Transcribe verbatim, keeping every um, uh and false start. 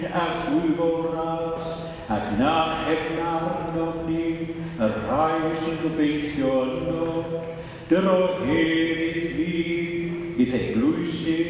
a chwifwras ac na chefn arnom ni y rhai sy'n gobeithio yno, dyro hedd i thi, i eglwysu